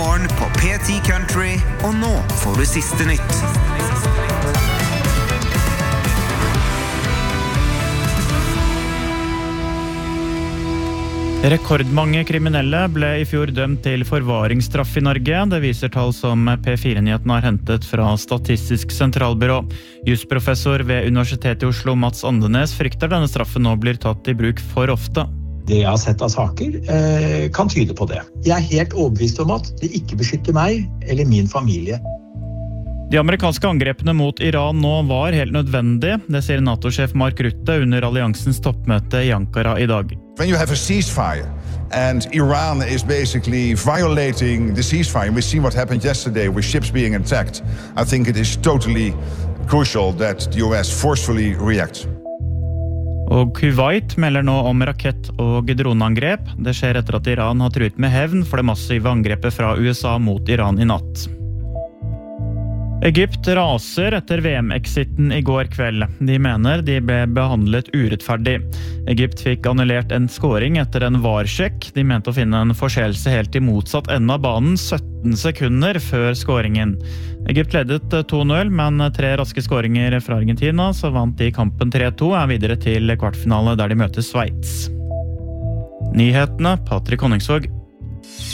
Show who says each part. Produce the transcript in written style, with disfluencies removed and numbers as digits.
Speaker 1: morgen på P10 Country, og nå får du siste nytt.
Speaker 2: Rekordmange kriminelle ble I fjor dømt til forvaringsstraff I Norge. Det viser tall som P4-nyheten har hentet fra Statistisk sentralbyrå. Jusprofessor ved Universitetet I Oslo, Mats Andenes, frykter denne straffen nå blir tatt I bruk for ofte.
Speaker 3: Det jeg har sett av saker kan tyde på det. Jeg helt overbevist om at det ikke beskytter meg eller min familie.
Speaker 2: De amerikanske angrepene mot Iran nå var helt nødvendig. Det sier NATO-sjef Mark Rutte under alliansens toppmøte I Ankara I dag.
Speaker 4: When you have a ceasefire and Iran is basically violating the ceasefire, we see what happened yesterday with ships being attacked, I think it is totally crucial that the US forcefully reacts.
Speaker 2: Og Kuwait melder nå om rakett- og droneangrep. Det skjer etter at Iran har truet med hevn for det massive angrepet fra USA mot Iran I natt. Egypt raser etter VM-exiten I går kveld. De mener de ble behandlet urettferdig. Egypt fikk annullert en scoring etter en VAR-sjekk. De mente å finne en forseelse helt I motsatt ende av banen 17 sekunder før scoringen. Egypt ledet 2-0, men 3 raske scoringer fra Argentina, så vant de kampen 3-2, videre til kvartfinale der de møter Sveits. Nyhetene, Patrick Honningsvåg.